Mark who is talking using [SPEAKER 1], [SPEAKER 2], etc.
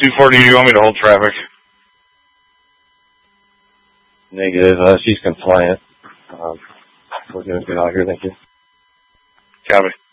[SPEAKER 1] 240, do you want me to hold traffic?
[SPEAKER 2] Negative. She's compliant. We're going to get out here. Thank you.
[SPEAKER 1] Copy.